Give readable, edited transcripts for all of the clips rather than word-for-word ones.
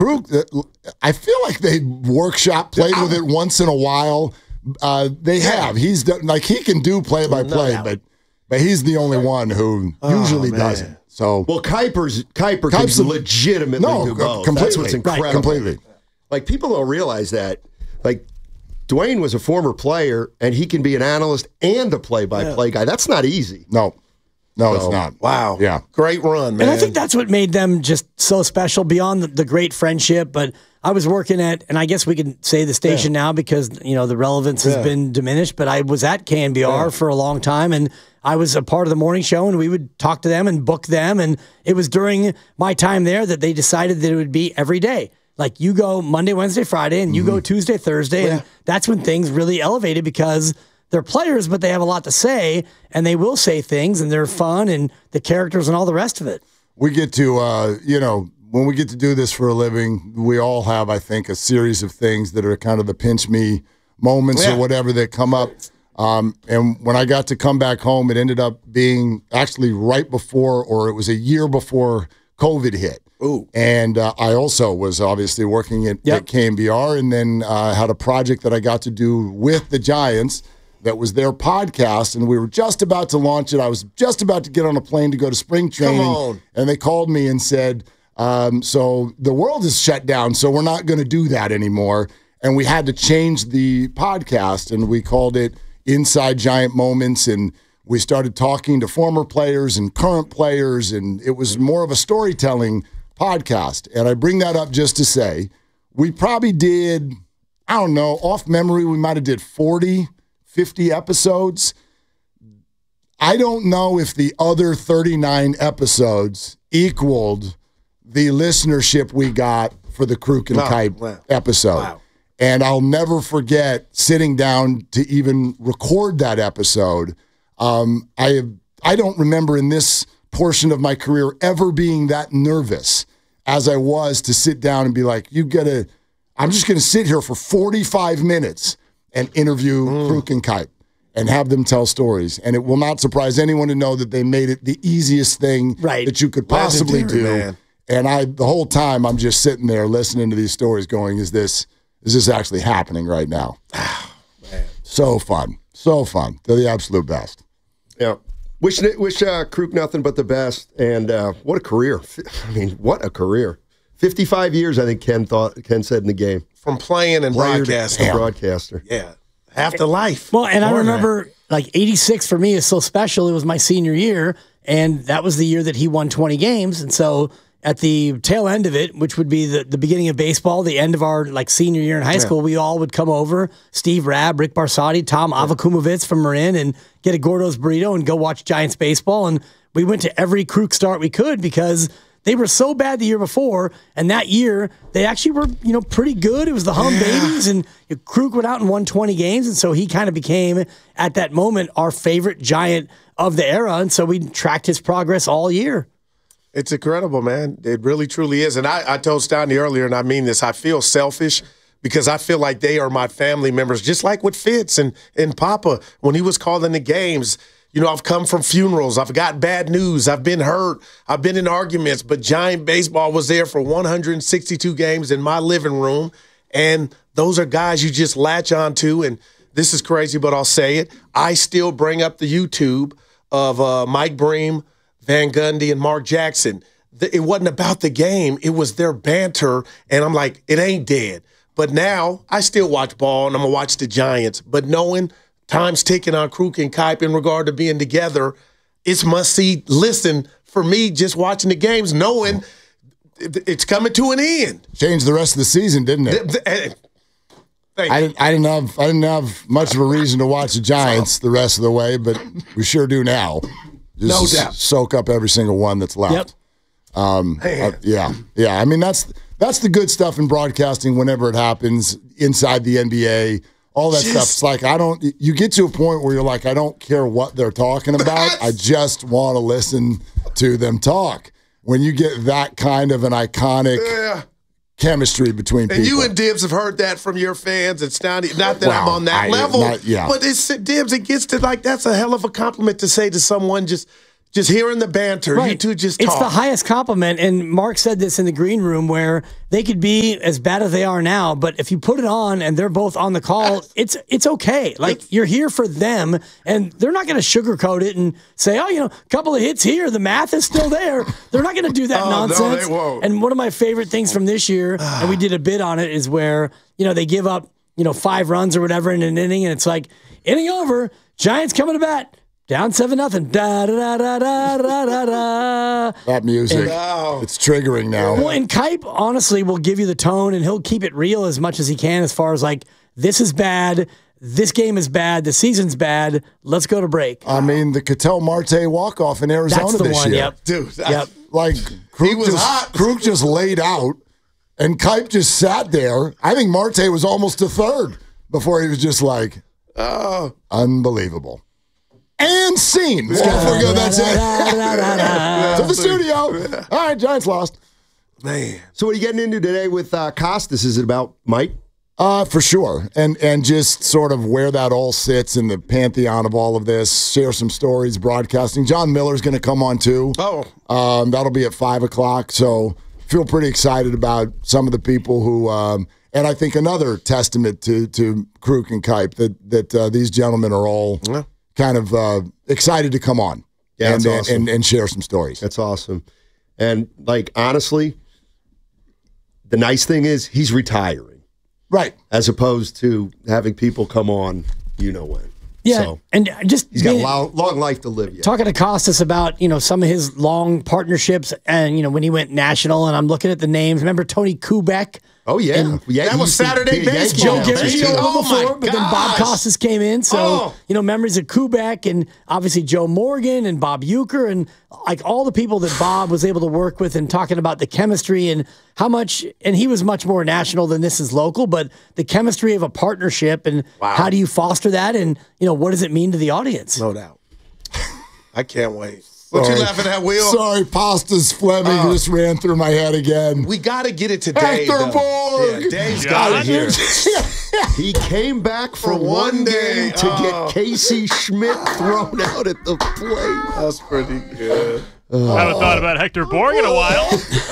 Krug, I feel like they played with it once in a while. They have. He's done, like, he can do play-by-play, but he's the only one who usually doesn't. So Kuiper can legitimately do both. Completely. That's what's incredible. Right, completely. Like, people don't realize that. Like, Dwayne was a former player, and he can be an analyst and a play-by-play guy. That's not easy. No, it's not. Wow. Yeah. Great run, man. And I think that's what made them just so special beyond the great friendship. But I was working at, and I guess we can say the station now because, the relevance has been diminished, but I was at KNBR for a long time, and I was a part of the morning show, and we would talk to them and book them. And it was during my time there that they decided that it would be every day. Like, you go Monday, Wednesday, Friday, and you go Tuesday, Thursday. And that's when things really elevated because they're players, but they have a lot to say, and they will say things, and they're fun, and the characters and all the rest of it. We get to, when we get to do this for a living, we all have, I think, a series of things that are kind of the pinch me moments or whatever that come up. And when I got to come back home, it ended up being actually right before, or it was a year before COVID hit. Ooh. And I also was obviously working at KNBR, and then had a project that I got to do with the Giants that was their podcast, and we were just about to launch it. I was just about to get on a plane to go to spring training, and they called me and said, so the world is shut down, so we're not going to do that anymore. And we had to change the podcast, and we called it Inside Giant Moments, and we started talking to former players and current players, and it was more of a storytelling podcast. And I bring that up just to say we probably did, I don't know, off memory, we might have did 40, 50 episodes. I don't know if the other 39 episodes equaled the listenership we got for the Krug and Kuip episode. Wow. And I'll never forget sitting down to even record that episode. I don't remember in this portion of my career ever being that nervous as I was to sit down and be like, I'm just going to sit here for 45 minutes and interview Krug and Kuip and have them tell stories. And it will not surprise anyone to know that they made it the easiest thing that you could possibly do. Man. And the whole time I'm just sitting there listening to these stories going, is this actually happening right now? Oh, man. So fun. They're the absolute best. Yeah. Wish Krug nothing but the best. And what a career. I mean, what a career. 55 years, I think Ken said in the game. From playing and broadcasting. Broadcaster. Yeah. Half the life. Well, and I remember, like, 86 for me is so special. It was my senior year, and that was the year that he won 20 games. And so at the tail end of it, which would be the beginning of baseball, the end of our senior year in high school, we all would come over, Steve Rabb, Rick Barsotti, Tom Avakumovitz from Marin, and get a Gordo's burrito and go watch Giants baseball. And we went to every Krug start we could because they were so bad the year before, and that year they actually were, pretty good. It was the Hum Babies, and Krug went out and won 20 games, and so he kind of became, at that moment, our favorite Giant of the era, and so we tracked his progress all year. It's incredible, man. It really, truly is. And I told Stoudemire earlier, and I mean this, I feel selfish because I feel like they are my family members, just like with Fitz and Papa. When he was calling the games, I've come from funerals. I've got bad news. I've been hurt. I've been in arguments. But Giant baseball was there for 162 games in my living room. And those are guys you just latch on to. And this is crazy, but I'll say it. I still bring up the YouTube of Mike Bream, Van Gundy, and Mark Jackson. It wasn't about the game. It was their banter. And I'm like, it ain't dead. But now I still watch ball, and I'm going to watch the Giants. But knowing time's ticking on Krug and Kuip in regard to being together, it's must-see listen for me just watching the games, knowing it's coming to an end. Changed the rest of the season, didn't it? I didn't have much of a reason to watch the Giants the rest of the way, but we sure do now. Just no doubt. Soak up every single one that's left. Yep. Yeah. I mean, that's the good stuff in broadcasting whenever it happens inside the NBA. All that stuff. It's like, you get to a point where you're like, I don't care what they're talking about. I just want to listen to them talk. When you get that kind of an iconic chemistry between people. And you and Dibs have heard that from your fans. It's not that I'm on that level. But it's Dibs, it gets to that's a hell of a compliment to say to someone just just hearing the banter. Right. You two just talk. It's the highest compliment. And Mark said this in the green room where they could be as bad as they are now, but if you put it on and they're both on the call, it's okay. Like, you're here for them, and they're not going to sugarcoat it and say, oh, a couple of hits here, the math is still there. They're not going to do that nonsense. No, they won't. And one of my favorite things from this year, and we did a bit on it, is where, they give up, 5 runs or whatever in an inning, and it's like, inning over, Giants coming to bat. Down 7-0. Da da da da da da da. That music, it's triggering now. Well, and Kipe honestly will give you the tone, and he'll keep it real as much as he can. As far as like, this is bad, this game is bad, the season's bad. Let's go to break. I mean, the Ketel Marte walk-off in Arizona That's the this one. year. Yep, dude. Yep. Like He was hot. Kruk just laid out, and Kipe just sat there. I think Marte was almost to third before he was just like, unbelievable. And scene. Let's go. That's it. To the studio. All right, Giants lost. Man. So what are you getting into today with Costas? Is it about Mike? For sure. And just sort of where that all sits in the pantheon of all of this. Share some stories, broadcasting. John Miller's going to come on too. Oh. That'll be at 5 o'clock. So feel pretty excited about some of the people who, and I think another testament to Kruk and Kipe that these gentlemen are all kind of excited to come on and share some stories. That's awesome. And, like, honestly, the nice thing is he's retiring. Right. As opposed to having people come on, when. Yeah, So, and just he's got a long life to live yet. talking to Costas about some of his long partnerships, and when he went national, and I'm looking at the names. Remember Tony Kubek? Oh, yeah. That was Saturday baseball. Joe Gibbs a little my before, but then Bob gosh. Costas came in. So, memories of Kubek and obviously Joe Morgan and Bob Euchre and like all the people that Bob was able to work with, and talking about the chemistry and how much, and he was much more national than this is local, but the chemistry of a partnership and how do you foster that, and what does it mean to the audience? No doubt. I can't wait. What you laughing at, Will? Sorry, Pastas Fleming just ran through my head again. We got to get it to Dave. Hector Borg! Yeah, Dave's got it here. He came back for one game to get Casey Schmidt thrown out at the plate. That's pretty good. I haven't thought about Hector Borg in a while.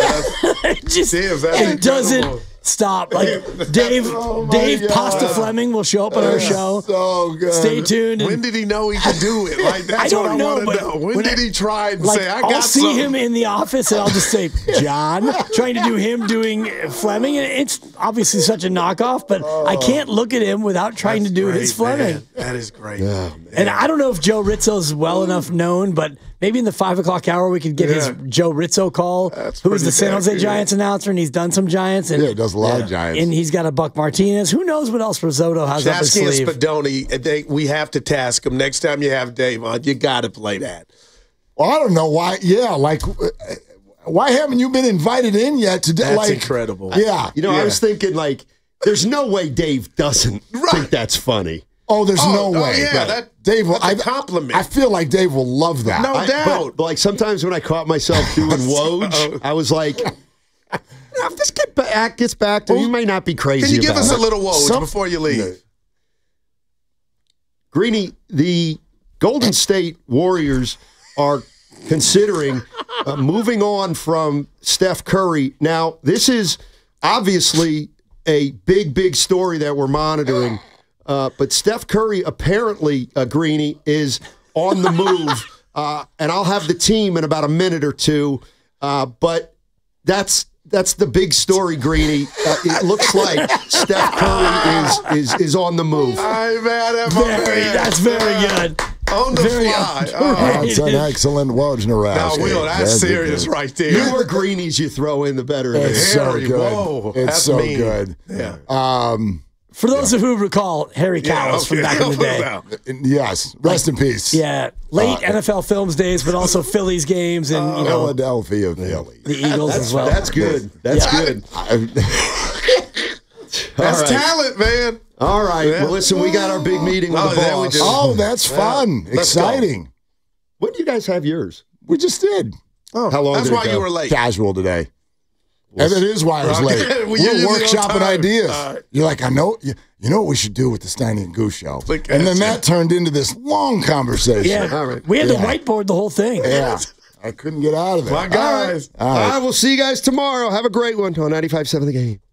It doesn't stop. Like Dave Pasta Fleming will show up on our show. So good. Stay tuned. When did he know he could do it? Like, that's I don't what I want know, to know. When did he try and say, I got I'll see something? him in the office and I'll just say, John, trying to do him doing Fleming. And it's obviously such a knockoff, but I can't look at him without trying to do his Fleming. Man. That is great. And I don't know if Joe Rizzo's well enough known, but maybe in the 5 o'clock hour we could get his Joe Rizzo call, who is the San Jose Giants announcer, and he's done some Giants. And, Yeah, he does a lot of Giants. And he's got a Buck Martinez. Who knows what else Risotto has up his Chasky and sleeve? Spadoni, we have to task him. Next time you have Dave on, you got to play that. Well, I don't know why. Yeah, like, why haven't you been invited in yet today? That's like, incredible. Yeah. I was thinking, like, there's no way Dave doesn't think that's funny. Oh, there's no way. Yeah, Dave will. that's a compliment. I feel like Dave will love that. No doubt. But, like, sometimes when I caught myself doing Woj, I was like, if this kid gets back to you might not be crazy. Can you give about us it. a little Woj before you leave? Greeny, the Golden State Warriors are considering moving on from Steph Curry. Now, this is obviously a big story that we're monitoring, but Steph Curry apparently, Greeny, is on the move, and I'll have the team in about a minute or two, but that's the big story, Greeny. It looks like Steph Curry is on the move. I'm mad at my man. That's very good. On the fly. That's an excellent Wojnarowski. Now, Will, that's serious right there. The more greenies you throw in, the better it It's is. so Harry, good. whoa, It's that's so mean. good. Yeah. For those of who recall Harry Cowles from back in the day. Yes. Rest in peace. Yeah, late NFL Films days, but also Phillies games and Philadelphia, Philly. the Eagles as well. That's good. That's good. That's right. talent, man. All right. Well, listen, we got our big meeting with the there we boss. do. Oh, that's fun. Let's go. Exciting. When do you guys have yours? We just did. How long That's did it why go? you were late. Casual today. And that is why I was late. Well, you're We're usually on workshopping time. ideas. All right. You're like, I know. You know what we should do with the Steiny and Goose show? Look And at then you. that turned into this long conversation. Yeah, All right. we had to Yeah. whiteboard the whole thing. Yeah. I couldn't get out of there. My guys. All right, we'll see you guys tomorrow. Have a great one on 95.7 The Game.